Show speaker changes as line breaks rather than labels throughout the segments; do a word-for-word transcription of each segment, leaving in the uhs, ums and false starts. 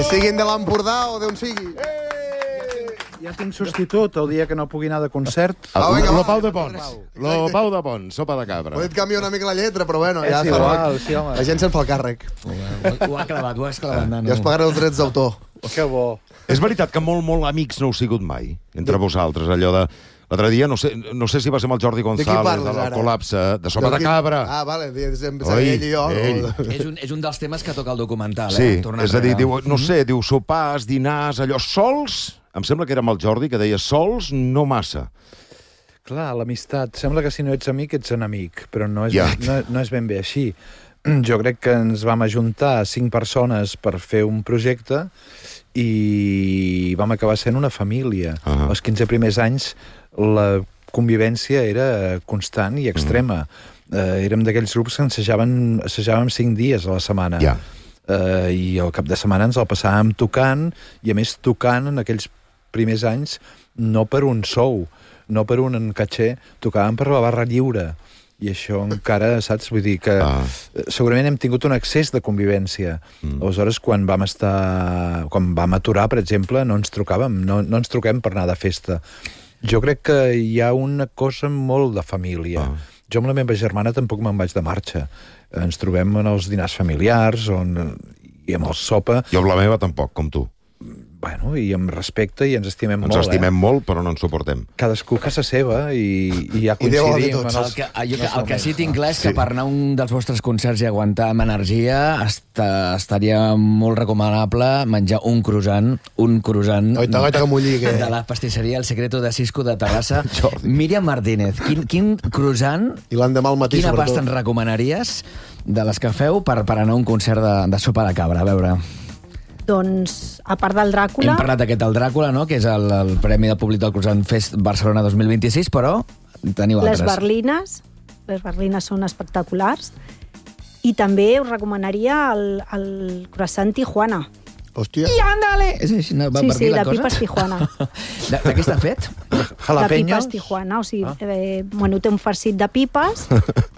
siguin de l'Empordà o d'on sigui.
Ja tinc substitut el dia que no pugui anar de concert.
Ah, vinga,
Lo
va.
Pau de Pons. Lo Pau de Pons, sopa de cabra.
Podem canviar una mica la lletra, però bueno, ja
És
fa
igual,
rock.
sí, home.
La gent se'n fa el càrrec.
Ho ha clavat, ho has clavat, nano.
Ja us pagaré els drets d'autor.
Que bo.
És veritat que molt, molt amics no heu sigut mai, entre vosaltres, allò de... L'altre dia, no sé, no sé si va ser amb el Jordi González,
parles,
del
ara?
col·lapse, de sopa de
qui-
cabra.
Ah, vale, diguem,
Oi,
ell i jo.
ell.
No?
És un, és un dels temes que toca el documental,
Sí,
eh? Tornar
és a dir,
enrere.
diu, no sé, diu sopars, dinars, allò, sols... Em sembla que era amb el Jordi, que deia sols, no massa.
Clar, l'amistat. Sembla que si no ets amic, ets enemic, però no és,
Ja.
ben, no, no és ben bé així. Jo crec que ens vam ajuntar cinc persones per fer un projecte i vam acabar sent una família.
Uh -huh.
Els quinze primers anys la convivència era constant i extrema. Mm. Eh, érem d'aquells grups que ensajaven, assajàvem cinc dies a la setmana.
Ja.
Eh, I al cap de setmana ens el passàvem tocant, i a més tocant en aquells primers anys no per un sou, no per un caché, tocàvem per la barra lliure. I això encara, saps? Vull dir que
Ah.
segurament hem tingut un excés de convivència. Mm. Aleshores, quan vam estar... Quan vam aturar, per exemple, no ens trucàvem, no, no ens truquem per anar de festa. Jo crec que hi ha una cosa molt de família.
Ah.
Jo amb la meva germana tampoc me'n vaig de marxa. Ens trobem en els dinars familiars on, i amb el sopa.
Jo amb la meva tampoc, com tu.
Bueno, i amb respecte, i ens estimem
Ens
molt.
estimem
eh?
molt, però no ens suportem.
Cadascú a casa seva i, i ja
I Déu
coincidim.
de tots.
en
El
els-
que, jo,
en
que,
els
el que sí
moments,
tinc
no?
clar és que
Sí.
per anar a un dels vostres concerts i aguantar amb energia esta, estaria molt recomanable menjar un croissant, un croissant
Oita, oita, que mulli, que...
de la pastisseria El Secreto de Cisco de Terrassa. Míriam Martínez, quin, quin croissant,
I l'endemà al matí,
quina
sobretot.
pasta ens recomanaries de les que feu per, per anar a un concert de, de sopa de cabra? A veure,
Doncs, a part del Dràcula...
hem parlat aquest del Dràcula, no?, que és el, el Premi del Públic del Croissant Fest Barcelona dos mil vint-i-sis, però teniu
Les
altres.
berlines, les berlines són espectaculars. I també us recomanaria el, el croissant Tijuana.
Hòstia.
I ándale! És així, no, va
Sí,
per
sí,
aquí la
de
cosa?
pipes Tijuana.
De, de què està fet?
De
Jalapeños.
pipes Tijuana, o sigui, ah. eh, bueno, té un farcit de pipes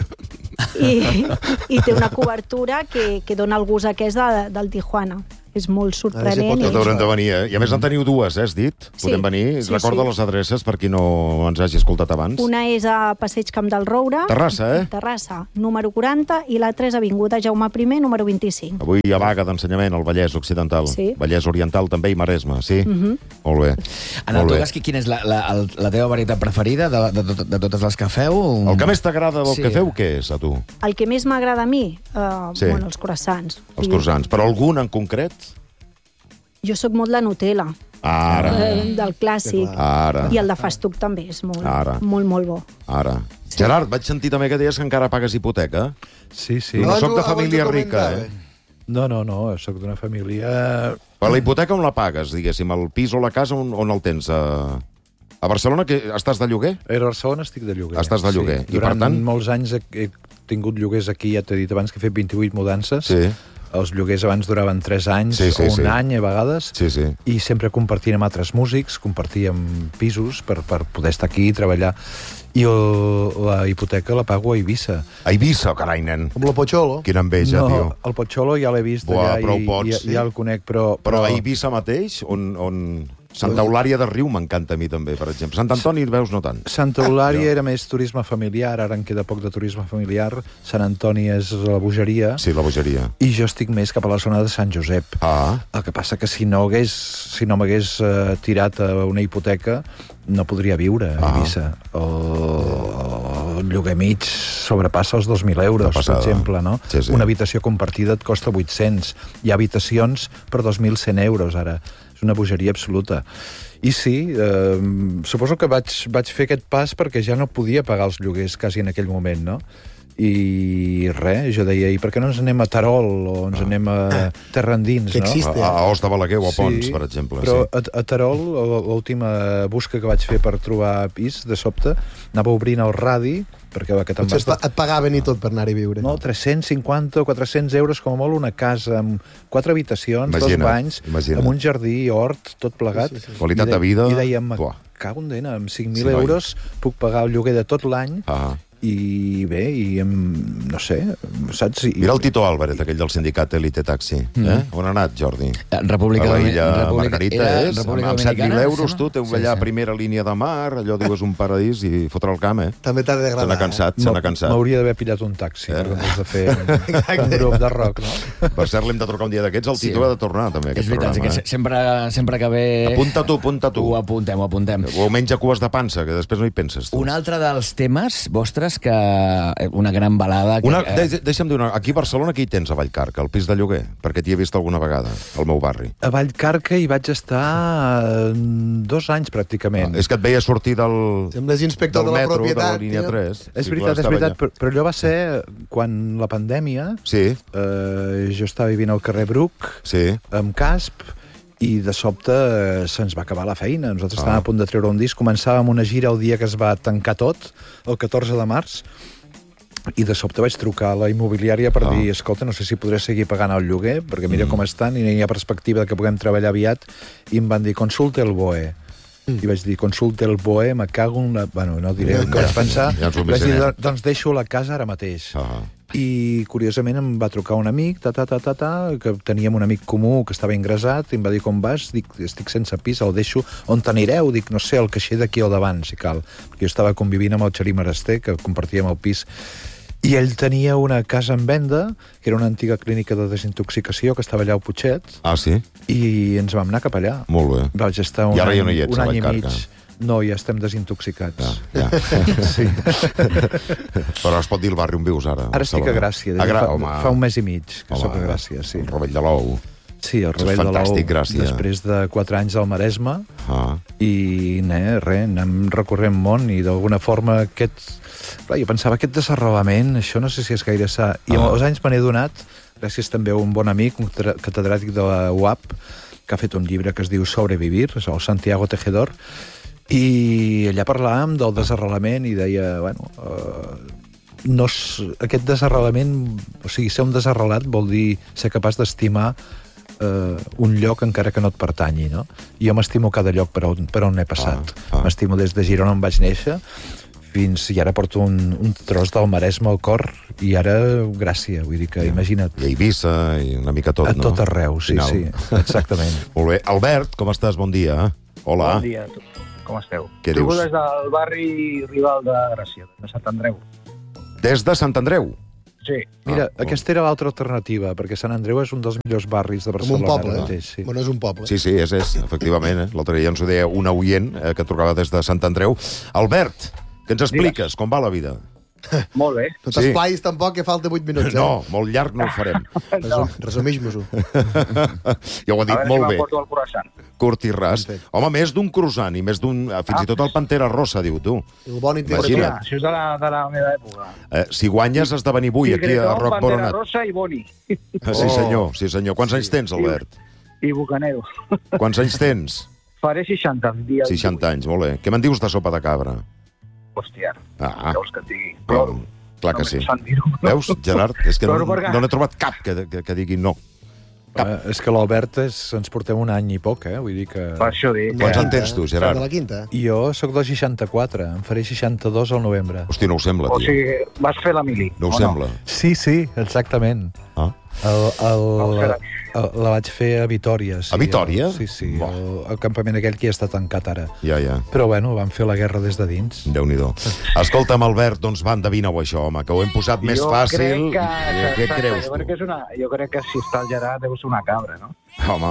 i, i té una cobertura que, que dona el gust aquest de, del Tijuana. És molt sorprenent.
pot
Tot haurem de venir, eh? I a més en teniu dues, eh, has dit?
Sí.
Podem venir.
Sí,
Recorda
sí.
les adreces per qui no ens hagi escoltat abans.
Una és a Passeig Camp del Roure.
Terrassa, eh?
Terrassa, número quaranta, i l'altra és Avinguda Jaume I, número vint-i-cinc.
Avui hi ha vaga d'ensenyament al Vallès Occidental.
Sí.
Vallès Oriental també i Maresme, sí?
Mhm.
Mm-hmm. Molt bé.
En el
Molt
teu
bé.
cas, qui- quina és la, la, el- la teva varietat preferida de, de, de, de totes les que feu?
El que més t'agrada del
Sí.
que feu, què és, a tu?
El que més m'agrada a mi, eh,
Sí.
bueno, els croissants.
Els croissants. Però algun en concret?
Jo sóc molt de Nutella,
Ara,
eh, del clàssic.
ara,
I el de festuc també és molt,
Ara.
molt, molt bo.
ara. Gerard, vaig sentir també que deies que encara pagues hipoteca.
Sí, sí.
No
Abans
sóc de
ho- abans
família
ho
rica,
comentava.
eh?
No, no, no, sóc d'una família...
Però la hipoteca on la pagues, diguéssim? El pis o la casa on, on el tens? A, a Barcelona que estàs de lloguer?
A Barcelona estic de lloguer.
Estàs de lloguer.
Sí.
I, per
Durant
tant-
molts anys he, he tingut lloguers aquí, ja t'he dit abans que he fet vint-i-vuit mudances.
Sí.
Els lloguers abans duraven tres anys,
Sí, sí,
o un
sí.
any a vegades,
Sí, sí.
i sempre compartint amb altres músics, compartíem pisos per, per poder estar aquí i treballar. I el, la hipoteca la pago a Eivissa.
A Eivissa, carai, nen.
Amb la Pocholo.
Quina enveja,
no,
tio.
el Pocholo ja l'he vist
Buah,
allà
però ho
i,
pots,
i,
sí.
ja el conec, però...
Però a Eivissa mateix, on... on... Santa Eulària de Riu m'encanta a mi també, per exemple. Sant Antoni, veus, no tant.
Santa Eulària era més turisme familiar, ara en queda poc de turisme familiar. Sant Antoni és la bogeria.
Sí, la bogeria.
I jo estic més cap a la zona de Sant Josep.
Ah,
El que passa que si no hagués, si no m'hagués uh, tirat a una hipoteca, no podria viure a
Ah.
Eivissa. El, el lloguer mig sobrepassa els dos mil euros,
De passada.
per exemple, no?
Sí, sí.
Una habitació compartida et costa vuit-cents. Hi ha habitacions per dos mil cent euros, ara. És una bogeria absoluta. I sí, eh, suposo que vaig, vaig fer aquest pas perquè ja no podia pagar els lloguers quasi en aquell moment, no? I res, jo deia, i per què no ens anem a Terol o ens anem a terra endins,
Que
no?
existe.
a, a Os de Balaguer o a Pons, per exemple.
Però
Sí.
a, a Terol, l'última busca que vaig fer per trobar pis, de sobte, anava obrint el radi, perquè va, que te'n
Potser
vas...
et, pa- et pagaven i tot per anar-hi a viure.
No, tres-cents cinquanta o quatre-cents euros, com a molt, una casa amb quatre habitacions,
Imagina't,
dos banys,
imagina't.
amb un jardí, hort, tot plegat.
Sí, sí, sí.
Qualitat
I
de vida,
I dèiem,
buah.
cago en dena, amb cinc
Sí,
mil
noi.
euros puc pagar el lloguer de tot l'any
Ah.
I bé, i em, no sé, saps? I,
Mira el Tito Álvarez, aquell del sindicat Elite Taxi. Eh? On ha anat, Jordi?
República
a la
Domi-
illa
República-
Margarita,
era
és?
República
Amb set mil
Dominicana,
euros,
sembla?
tu, té un
Sí,
allà
sí.
primera línia de mar, allò diu és un paradís i fotre el camp, eh?
També t'ha d'agradar.
Se n'ha cansat, se n'ha cansat.
M'hauria d'haver pillat un taxi,
Eh?
perquè em has de fer un, un grup de rock, no?
Per cert, l'hem de trucar un dia d'aquests, el
Sí.
Tito ha de tornar, també,
És
aquest
veritat, sí
programa.
que se- sempre, sempre que ve...
Apunta tu, apunta tu.
Ho apuntem, ho apuntem.
O menja cues de pansa, que després no hi penses, tu.
Un altre dels temes vostres que... Una gran balada... Que,
Una,
eh,
de, deixa'm dir una... Aquí a Barcelona, qui hi tens a Vallcarca? El pis de lloguer? Perquè t'hi he vist alguna vegada, al meu barri.
A Vallcarca hi vaig estar eh, dos anys, pràcticament.
Ah, és que et veia sortir del,
Sembles inspector
del
de la
metro, de
propietat.
la línia
tio.
tres.
És
Sí,
veritat,
clar,
és
estava
veritat,
allà.
però, però allò va ser quan la pandèmia...
Sí,
Eh, jo estava vivint al carrer Bruc,
sí.
amb casp, i de sobte eh, se'ns va acabar la feina. Nosaltres
Ah.
estàvem a punt de treure un disc, començàvem una gira el dia que es va tancar tot, el catorze de març, i de sobte vaig trucar a la immobiliària per
Ah.
dir, escolta, no sé si podré seguir pagant el lloguer, perquè mira mm. com estan, i no hi ha perspectiva de que puguem treballar aviat, i em van dir, consulte el B O E. Mm. I vaig dir, consulte el B O E, me cago en la... Bueno, no diré el que vaig pensar.
Ja ens ho
Vaig dir,
imaginem.
doncs deixo la casa ara mateix.
Ah.
I, curiosament, em va trucar un amic, ta, ta, ta, ta, ta, que teníem un amic comú que estava ingressat, i em va dir, com vas? Dic, estic sense pis, el deixo. On t'anireu? Dic, no sé, el caixer d'aquí o davant, si cal. Perquè jo estava convivint amb el Xarí Maraster, que compartíem el pis. I ell tenia una casa en venda, que era una antiga clínica de desintoxicació, que estava allà al Putxet,
Ah, sí?
i ens vam anar cap allà.
Molt bé.
Vaig estar un
I ara
any,
ja no hi ets,
un
a
any i
Vallcarca.
mig. No, ja estem desintoxicats.
Ja, ja.
Sí.
Però es pot dir el barri on vius ara?
Ara estic a Gràcia.
A
des de
Gra...
fa,
home,
fa un mes i mig que
home,
sóc a Gràcia, sí.
El Rovell de l'Ou.
Sí, el
És
Rovell de l'Ou.
fantàstic, Gràcia.
Després de quatre anys al Maresme,
Ah.
i ne, res, anem recorrent món, i d'alguna forma aquest... Clar, jo pensava, aquest desarrelament, això no sé si és gaire sa. I amb
Ah.
els anys me n'he donat, gràcies també a un bon amic, un tra- catedràtic de la U A P, que ha fet un llibre que es diu Sobrevivir, és el Santiago Tejedor, i allà parlàvem del desarrelament i deia, bueno, eh, no és, aquest desarrelament, o sigui, ser un desarrelat vol dir ser capaç d'estimar eh, un lloc encara que no et pertanyi, no? Jo m'estimo cada lloc per on, per on he passat.
Ah, ah.
M'estimo des de Girona on vaig néixer fins... I ara porto un, un tros del Maresme al cor, i ara Gràcia, vull dir que, imagina't,
I a Eivissa, i una mica tot,
a
no?
tot arreu, sí,
Final.
sí, exactament.
Molt bé. Albert, com estàs? Bon dia. Hola.
Bon dia, com esteu?
Què
Truco
dius?
des del barri rival de Gràcia, de Sant Andreu.
Des de Sant Andreu.
Sí.
Mira,
Ah,
aquesta era l'altra alternativa, perquè Sant Andreu és un dels millors barris de
Com
Barcelona.
un poble,
ara
eh?
mateix, sí.
Bueno, és un poble.
Sí, sí, és, és, efectivament. Eh? L'altre dia ens ho deia un oient eh, que trucava des de Sant Andreu. Albert, què ens expliques? Com va la vida?
Molt bé.
No
Sí.
t'esplais tampoc, que falta vuit minuts, eh?
No, molt llarg no ho farem.
No.
Resum, Resumeix-nos-ho.
Ja ho ha
A
dit
veure
molt
si
bé.
m'emporto el croissant.
Curt i ras.
Ben fet.
Home, més d'un croissant i més d'un... eh, Fins
Ah.
i tot el Pantera Rossa, diu tu.
El bon
Imagina't.
Hòstia,
interpretat.
això és de la, de la meva època.
Eh, si guanyes has de venir avui aquí a
Tigretón,
Roc
Bandera
Boronat.
Rossa i Boni.
Ah, sí, senyor, sí, senyor. Quants anys tens, Albert?
I Bucanero.
Quants anys tens?
Faré seixanta el dia.
seixanta anys, molt bé. Què me'n dius de sopa de cabra?
Hòstia,
Ah,
veus que et digui.
Però,
Ploro.
clar que
No
sí.
me'n sent dir-ho.
Veus, Gerard? És que no,
Ploro perquè-
no n'he trobat cap que, que, que digui no.
Eh, és que l'Albert és, ens portem un any i poc, eh? Vull dir que...
Per això dic.
Quants
eh?
en tens tu, Gerard?
De la quinta.
Jo sóc del seixanta-quatre, em faré seixanta-dos al novembre.
Hosti, no ho sembla,
O
tio.
sigui, vas fer la mili.
No ho
o
sembla.
Sí, sí, exactament.
Ah.
El, el,
Vamos
la,
fer-
la vaig fer a Vitòria. Sí,
A Vitòria?
El, sí, sí,
Buah.
el, el campament aquell que ja està tancat ara.
Ja, ja.
Però bueno, vam fer la guerra des de dins.
Déu-n'hi-do. Escolta'm, Albert, doncs va, endevina-ho això, home, que ho hem posat més
Jo
fàcil.
crec que,
I què
que,
creus
jo crec que
tu?
és una, jo crec que si està al Gerard deu ser una cabra, no?
Home,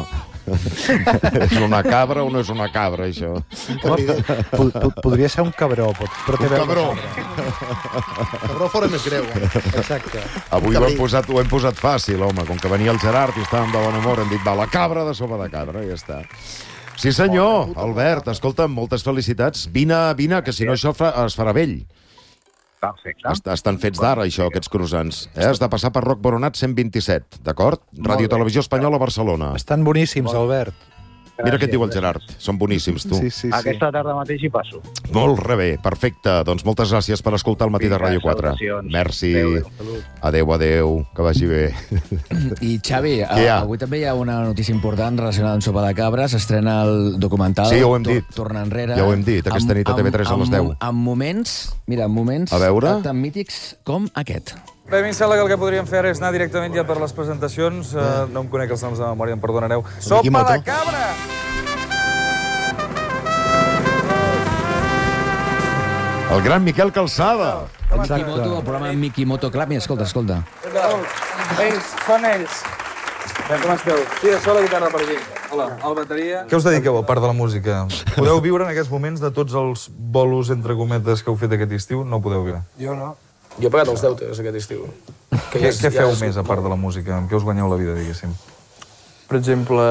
és una cabra o no és una cabra, això?
Po- po- Podria ser un cabró, pot, però té
Un
veu de
cabró.
cabra.
Cabró fora més greu, eh?
Exacte.
Avui ho hem, posat, ho hem posat fàcil, home. Com que venia el Gerard i estàvem de bon humor, hem dit, va, la cabra de sopa de cabra, i ja està. Sí, senyor, Albert, escolta'm, moltes felicitats. Vine, vine, que si no això fa, es farà vell.
Perfecte.
Est estan fets d'ara, això, aquests croissants. Eh? Has de passar per Roc Boronat cent vint-i-set, d'acord? Ràdio Televisió Espanyola, Barcelona.
Estan boníssims, Albert.
Mira què et diu el Gerard. Són boníssims, tu.
Sí, sí, sí.
Aquesta tarda mateix hi passo.
Molt rebé, perfecte. Doncs moltes gràcies per escoltar el matí de
Vinga,
Ràdio quatre.
salutacions.
Merci.
Adéu, adéu.
Adéu, adéu. Que vagi bé.
I, Xavi,
Què hi ha?
avui també hi ha una notícia important relacionada amb Sopa de Cabra. S'estrena el documental
Sí, ja ho hem
Tor-
dit.
Torna enrere.
Ja ho hem dit, aquesta
amb-
nit a T V tres a les
amb-
deu.
Amb, amb moments, mira, amb moments
A veure.
tan mítics com aquest.
Bé, a mi em sembla que el que podríem fer ara és anar directament ja per les presentacions. Uh, no em conec els noms de memòria, em perdonareu. Sopa
Moto.
de cabra!
El gran Miquel Calçada.
Miki Moto, el programa Miki Moto Club. Mira, escolta, escolta.
Ells, són ells. Bé, com esteu? Sí, de sola guitarra per aquí. Hola, el bateria... Què us dediqueu, a part de la música? Podeu viure en aquests moments de tots els bolos, entre cometes, que heu fet aquest estiu? No podeu viure.
Jo no. Jo he pagat els deutes aquest estiu. Que
Què,
ja és-
què
ja
feu
és-
més, a part de la música? Amb què us guanyeu la vida, diguéssim?
Per exemple,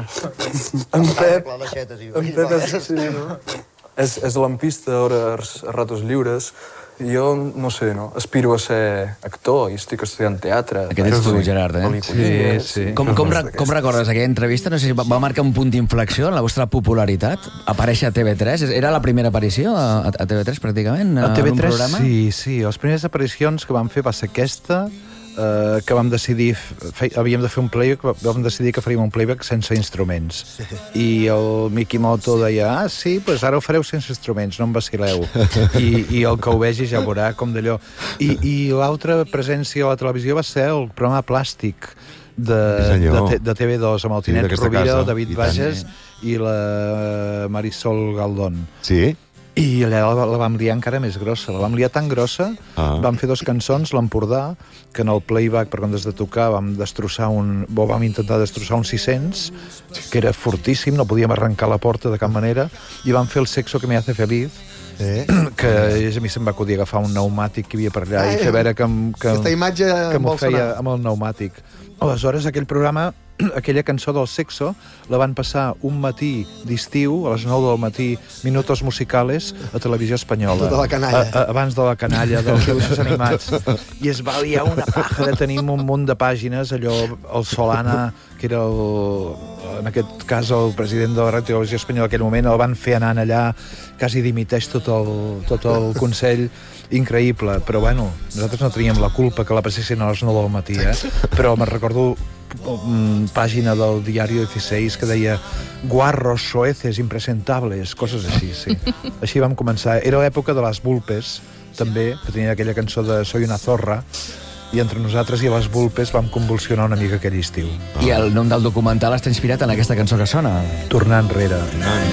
en Pep... En Pep és, sí, no? és, és lampista a hores, a ratos lliures. Jo, no sé, no? Aspiro a ser actor i estic estudiant teatre.
Aquest ets tu, Gerard, eh?
Pel·lícules.
Sí, sí.
Com, com, re- com recordes aquella entrevista? No sé si va, va marcar un punt d'inflexió en la vostra popularitat? Aparèixer a T V tres? Era la primera aparició a, a T V tres, pràcticament?
A
en un
T V tres,
programa?
sí, sí. Les primeres aparicions que vam fer va ser aquesta, eh, que vam decidir... Fe, havíem de fer un playback, vam decidir que faríem un playback sense instruments. I el Miki Moto deia, ah, sí, doncs ara ho fareu sense instruments, no em vacileu. I, i el que ho vegi ja veurà com d'allò. I, i l'altra presència a la televisió va ser el programa Plàstic de,
Sí, senyor.
de, de T V dos, amb el
Sí,
Tinet
d'aquesta
Rovira,
casa.
el David
I tant.
Bages i la Marisol Galdón.
Sí?
I allà la, la vam liar encara més grossa. La vam liar tan grossa,
Ah.
vam fer dos cançons, l'Empordà, que en el playback, per quan des de tocar, vam destrossar un... o vam intentar destrossar un sis-cents, que era fortíssim, no podíem arrencar la porta de cap manera, i vam fer el Sexo que me hace feliz,
Eh?
que a mi se'm va acudir agafar un pneumàtic que hi havia per allà i fer veure que, em- que,
Aquesta imatge
que
em
m'ho
vol
feia
sonar.
amb el pneumàtic. Aleshores, aquell programa, aquella cançó del Sexo, la van passar un matí d'estiu, a les nou del matí, Minutos Musicales, a Televisió Espanyola.
Tota la canalla.
A, a, abans de la canalla, dels dibuixos animats. I es va liar una paja de tenir un munt de pàgines, allò, el Solana, que era el, en aquest cas el president de la Ràdio Televisió Espanyola en aquell moment, el van fer anant allà, quasi dimiteix tot el, tot el Consell, increïble, però bueno, nosaltres no teníem la culpa que la passessin a les nou del matí, eh? Però me'n recordo mm, pàgina del diari dieciséis que deia guarros, soeces, impresentables, coses així, sí. Així vam començar. Era l'època de les Vulpes, també, que tenia aquella cançó de Soy una zorra, i entre nosaltres i les Vulpes vam convulsionar una mica aquell estiu.
I el nom del documental està inspirat en aquesta cançó que sona.
Tornar enrere.